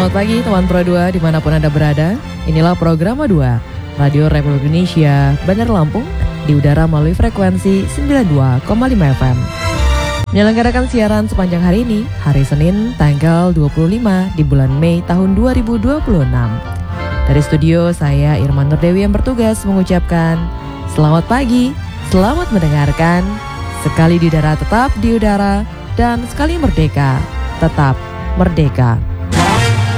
Selamat pagi teman Pro 2 dimanapun Anda berada. Inilah program 2 Radio Republik Indonesia Bandar Lampung di udara melalui frekuensi 92,5 FM. Menyelenggarakan siaran sepanjang hari ini, hari Senin tanggal 25 di bulan Mei tahun 2026. Dari studio saya Irman Nurdewi yang bertugas mengucapkan selamat pagi, selamat mendengarkan. Sekali di udara tetap di udara, dan sekali merdeka tetap merdeka.